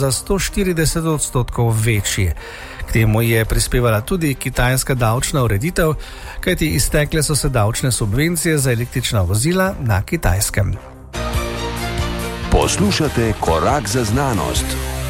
za 140% večji. K temu je prispevala tudi kitajska davčna ureditev, kajti iztekle so se davčne subvencije za električna vozila na Kitajskem. Poslušate Korak za znanost.